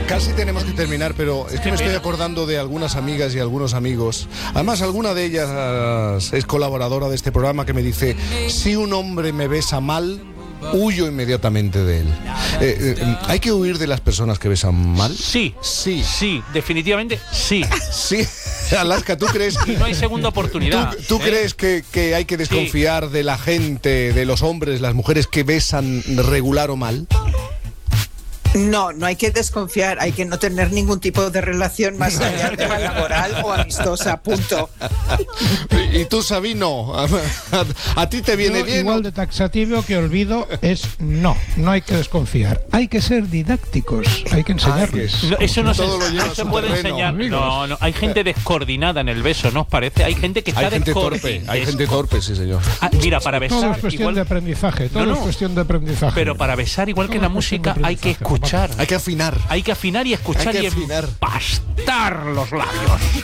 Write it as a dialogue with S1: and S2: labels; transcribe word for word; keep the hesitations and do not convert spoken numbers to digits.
S1: Casi tenemos que terminar, pero es que me estoy acordando de algunas amigas y algunos amigos. Además, alguna de ellas es colaboradora de este programa que me dice: si un hombre me besa mal, huyo inmediatamente de él. Eh, eh, ¿Hay que huir de las personas que besan mal?
S2: Sí,
S1: sí,
S2: sí, definitivamente sí.
S1: Sí. Alaska, ¿tú crees?
S2: Y no hay segunda oportunidad.
S1: ¿Tú, tú
S2: ¿eh?
S1: crees que, que hay que desconfiar sí. de la gente, de los hombres, las mujeres que besan regular o mal?
S3: No, no hay que desconfiar, hay que no tener ningún tipo de relación más allá de la laboral o amistosa, punto.
S1: ¿Y tú, Sabino? ¿A, a, a ti te viene
S4: Yo,
S1: bien?
S4: Igual de taxativo que olvido es no, no hay que desconfiar. Hay que ser didácticos, hay que enseñarles.
S2: No, eso no se,
S1: no
S2: se puede
S1: terreno,
S2: enseñar.
S4: amigos.
S2: No, no, hay gente descoordinada en el beso, ¿no os parece? Hay gente que está
S1: Hay gente torpe,
S2: descoordinada.
S1: hay gente torpe, sí, señor.
S2: Ah, mira, para besar
S4: Todo es cuestión
S2: igual,
S4: de aprendizaje, todo
S2: No, no.
S4: es cuestión de aprendizaje.
S2: pero para besar igual que en la
S4: Todo es cuestión de
S2: música hay que
S4: aprendizaje,
S2: escuchar.
S1: Hay que afinar.
S2: Hay que afinar y escuchar
S1: Hay que
S2: y
S1: afinar.
S2: empastar los labios.